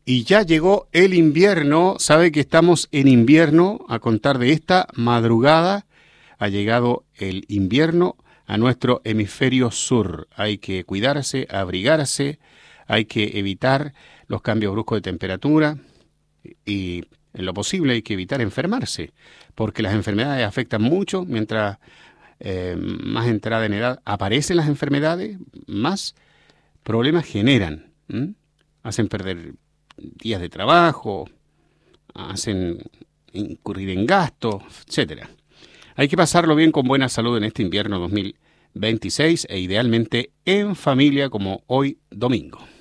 Y ya llegó el invierno, sabe que estamos en invierno, a contar de esta madrugada ha llegado el invierno a nuestro hemisferio sur. Hay que cuidarse, abrigarse, hay que evitar los cambios bruscos de temperatura y en lo posible hay que evitar enfermarse, porque las enfermedades afectan mucho. Mientras más entrada en edad aparecen las enfermedades, más problemas generan. Hacen perder días de trabajo, hacen incurrir en gastos, etcétera. Hay que pasarlo bien con buena salud en este invierno 2026 e idealmente en familia como hoy domingo.